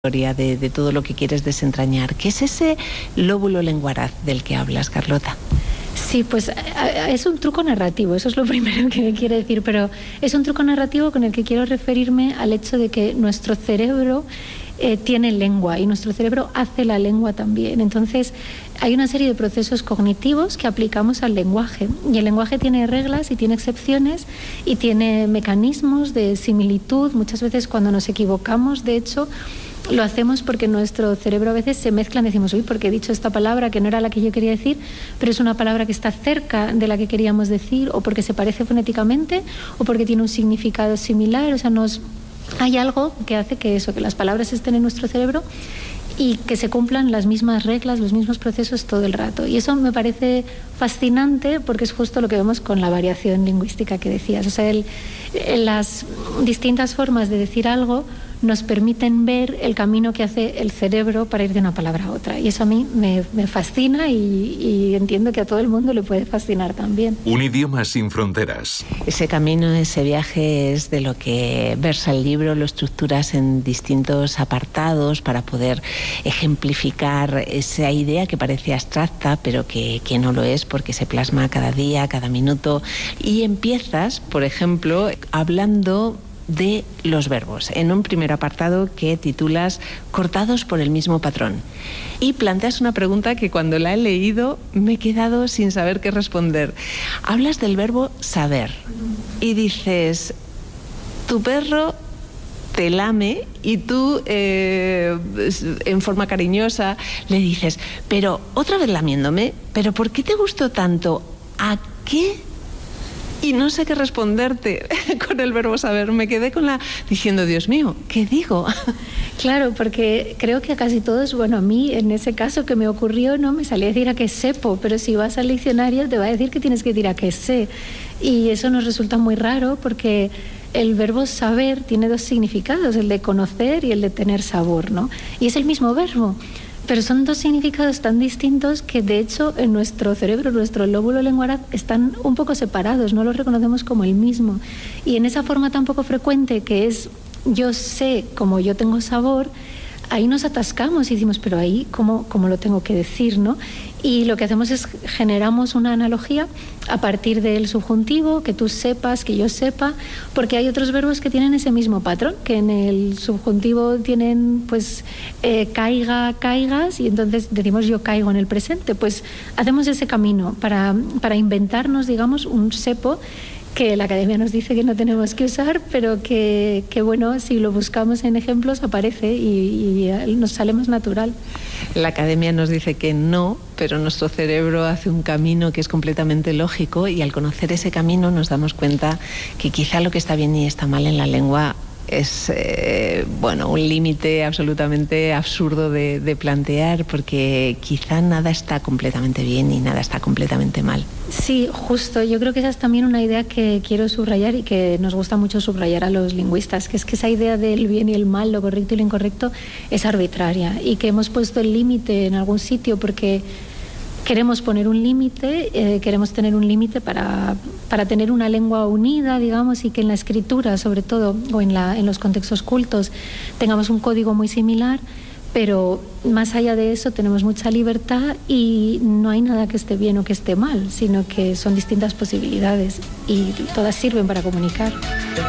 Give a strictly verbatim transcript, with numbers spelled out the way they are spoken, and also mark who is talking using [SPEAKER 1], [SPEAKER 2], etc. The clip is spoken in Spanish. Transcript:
[SPEAKER 1] De, de todo lo que quieres desentrañar. ¿Qué es ese lóbulo lenguaraz del que hablas, Carlota?
[SPEAKER 2] Sí, pues es un truco narrativo, eso es lo primero que quiero decir, pero es un truco narrativo con el que quiero referirme al hecho de que nuestro cerebro eh, tiene lengua y nuestro cerebro hace la lengua también. Entonces, hay una serie de procesos cognitivos que aplicamos al lenguaje, y el lenguaje tiene reglas y tiene excepciones y tiene mecanismos de similitud. Muchas veces cuando nos equivocamos, de hecho, lo hacemos porque nuestro cerebro a veces se mezcla y decimos, uy, porque he dicho esta palabra que no era la que yo quería decir, pero es una palabra que está cerca de la que queríamos decir, o porque se parece fonéticamente, o porque tiene un significado similar. O sea, nos, hay algo que hace que eso, que las palabras estén en nuestro cerebro y que se cumplan las mismas reglas, los mismos procesos todo el rato. Y eso me parece fascinante porque es justo lo que vemos con la variación lingüística que decías. O sea, el, las distintas formas de decir algo nos permiten ver el camino que hace el cerebro para ir de una palabra a otra. Y eso a mí me, me fascina y, y entiendo que a todo el mundo le puede fascinar también.
[SPEAKER 3] Un idioma sin fronteras.
[SPEAKER 1] Ese camino, ese viaje es de lo que versa el libro, lo estructuras en distintos apartados para poder ejemplificar esa idea que parece abstracta, pero que, que no lo es porque se plasma cada día, cada minuto. Y empiezas, por ejemplo, hablando de los verbos, en un primer apartado que titulas Cortados por el mismo patrón. Y planteas una pregunta que cuando la he leído me he quedado sin saber qué responder. Hablas del verbo saber y dices, tu perro te lame y tú eh, en forma cariñosa le dices, pero otra vez lamiéndome, pero ¿por qué te gustó tanto? ¿A qué? Y no sé qué responderte con el verbo saber. Me quedé con la diciendo, Dios mío, ¿qué digo?
[SPEAKER 2] Claro, porque creo que a casi todos, bueno, a mí en ese caso que me ocurrió, no me salía a decir a qué sepo, pero si vas al diccionario te va a decir que tienes que decir a qué sé. Y eso nos resulta muy raro porque el verbo saber tiene dos significados, el de conocer y el de tener sabor, ¿no? Y es el mismo verbo, pero son dos significados tan distintos que de hecho en nuestro cerebro, nuestro lóbulo lenguaraz, están un poco separados, no los reconocemos como el mismo. Y en esa forma tan poco frecuente que es yo sé como yo tengo sabor, ahí nos atascamos y decimos, pero ahí cómo, cómo lo tengo que decir, ¿no? Y lo que hacemos es generamos una analogía a partir del subjuntivo, que tú sepas, que yo sepa, porque hay otros verbos que tienen ese mismo patrón, que en el subjuntivo tienen pues eh, caiga, caigas, y entonces decimos yo caigo en el presente. Pues hacemos ese camino para, para inventarnos, digamos, un sepo que la academia nos dice que no tenemos que usar, pero que, que bueno, si lo buscamos en ejemplos aparece y, y nos sale más natural.
[SPEAKER 1] La academia nos dice que no, pero nuestro cerebro hace un camino que es completamente lógico, y al conocer ese camino nos damos cuenta que quizá lo que está bien y está mal en la lengua es eh, bueno, un límite absolutamente absurdo de, de plantear, porque quizá nada está completamente bien y nada está completamente mal.
[SPEAKER 2] Sí, justo. Yo creo que esa es también una idea que quiero subrayar y que nos gusta mucho subrayar a los lingüistas, que es que esa idea del bien y el mal, lo correcto y lo incorrecto, es arbitraria, y que hemos puesto el límite en algún sitio porque queremos poner un límite, eh, queremos tener un límite para, para tener una lengua unida, digamos, y que en la escritura, sobre todo, o en, la, en los contextos cultos, tengamos un código muy similar, pero más allá de eso tenemos mucha libertad y no hay nada que esté bien o que esté mal, sino que son distintas posibilidades y todas sirven para comunicar.